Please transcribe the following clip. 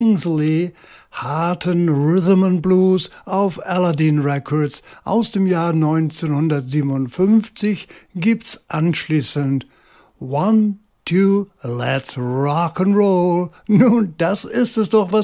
Kingsley, harten Rhythm and Blues auf Aladdin Records aus dem Jahr 1957 gibt's anschließend One, Two, Let's Rock and Roll. Nun, das ist es doch, was